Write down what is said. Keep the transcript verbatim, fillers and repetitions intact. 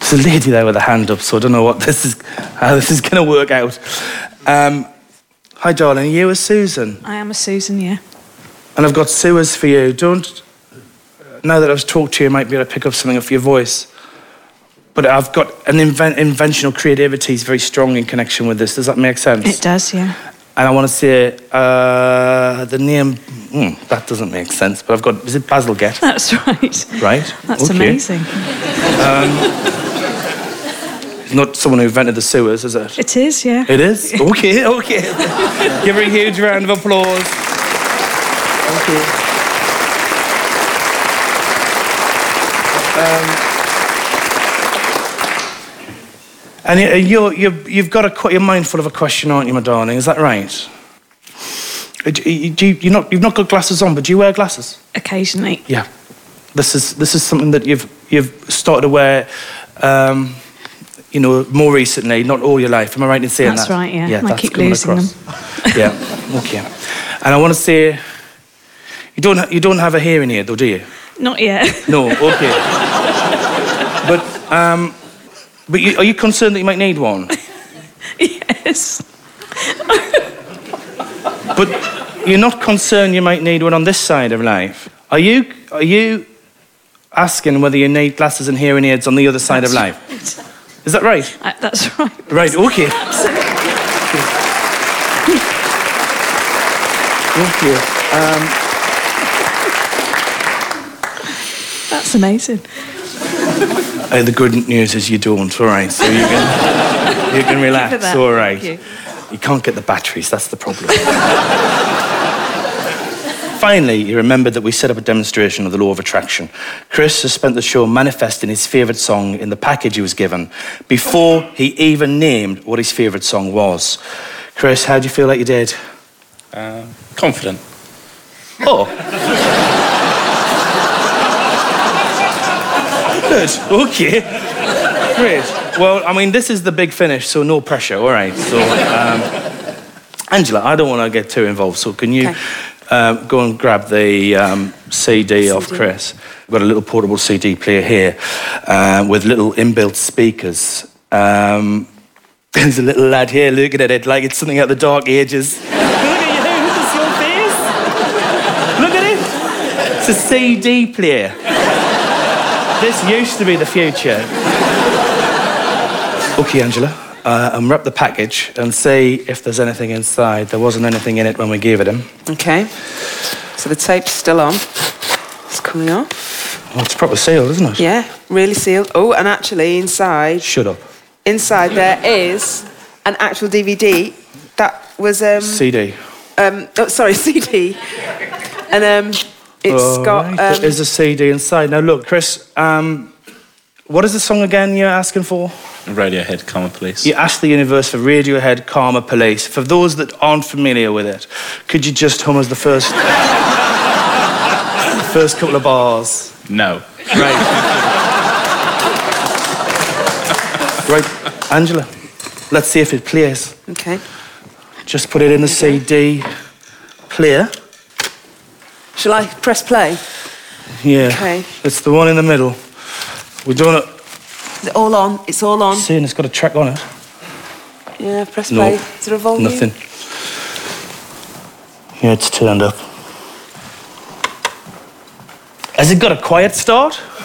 There's a lady there with a hand up, so I don't know what this is, how this is going to work out. Um, hi, darling. Are you a Susan? I am a Susan, yeah. And I've got sewers for you. Don't... Now that I've talked to you, I might be able to pick up something off your voice. But I've got an inven inventional creativity is very strong in connection with this. Does that make sense? It does, yeah. And I want to say uh, the name... Mm, that doesn't make sense, but I've got... Is it Bazalgette? That's right. Right? That's okay. amazing. Um, not someone who invented the sewers, is it? It is, yeah. It is? Okay, okay. Give her a huge round of applause. Okay. Um, and you're, you're, you've got a, you're mindful of a question, aren't you, my darling? Is that right? Do you, do you, you're not, you've not got glasses on, but do you wear glasses? Occasionally. Yeah. This is, this is something that you've, you've started to wear, um, you know, more recently, not all your life. Am I right in saying that's that? That's right, yeah. yeah I that's keep losing across. them. Yeah, okay. And I want to say, you don't, you don't have a hearing aid, though, do you? Not yet. No, okay. But, um, but you, are you concerned that you might need one? Yes. But you're not concerned you might need one on this side of life. Are you, are you asking whether you need glasses and hearing aids on the other side that's of life? Right. Is that right? Uh, that's right. Right, okay. Okay. Um, That's amazing. Uh, the good news is you don't, all right, so you can, you can relax, all right. You. you can't get the batteries, that's the problem. Finally, you remembered that we set up a demonstration of the law of attraction. Chris has spent the show manifesting his favourite song in the package he was given before he even named what his favourite song was. Chris, how do you feel like you did? Uh, confident. Oh. Good, okay. Great. Well, I mean, this is the big finish, so no pressure, all right. So, um, Angela, I don't want to get too involved, so can you okay. um, go and grab the um, C D C D off Chris? We've got a little portable C D player here uh, with little inbuilt speakers. Um, there's a little lad here looking at it like it's something out of the dark ages. Look at you, this is your face. Look at it. It's a C D player. This used to be the future. OK, Angela, uh, unwrap the package and see if there's anything inside. There wasn't anything in it when we gave it him. OK. So the tape's still on. It's coming off. Well, it's proper sealed, isn't it? Yeah, really sealed. Oh, and actually inside... Shut up. Inside there is an actual D V D that was... Um, C D. Um, oh, sorry, C D. And... Um, It's oh, got... Right. Um, there is a C D inside. Now, look, Chris, um, what is the song again you're asking for? Radiohead, Karma Police. You asked the universe for Radiohead, Karma Police. For those that aren't familiar with it, could you just hum us the first... first couple of bars? No. Right. Right, Angela, let's see if it plays. OK. Just put it in the C D player. Shall I press play? Yeah. Okay. It's the one in the middle. We're doing it. Is it all on? It's all on. See, and it's got a track on it. Yeah, press no, play. Is there a volume? Nothing. Yeah, it's turned up. Has it got a quiet start?